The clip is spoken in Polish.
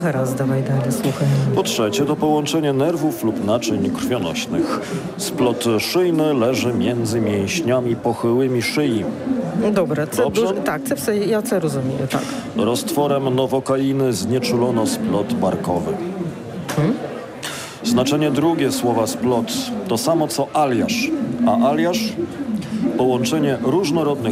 Teraz dawaj dalej, słuchaj. Po trzecie, to połączenie nerwów lub naczyń krwionośnych. Splot szyjny leży między mięśniami pochyłymi szyi. Dobra, це Dobrze? дуже так, це все я це розумію. Так. Roztworem nowokainy znieczulono splot barkowy. Znaczenie drugie słowa splot to samo co aliasz, a aliasz połączenie różnorodnych